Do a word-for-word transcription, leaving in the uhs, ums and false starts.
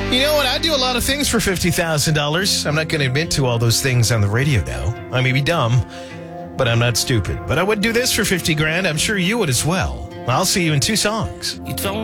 You know what? I do a lot of things for fifty thousand dollars. I'm not going to admit to all those things on the radio now. I may be dumb, but I'm not stupid. But I would do this for fifty grand. I'm sure you would as well. I'll see you in two songs. You told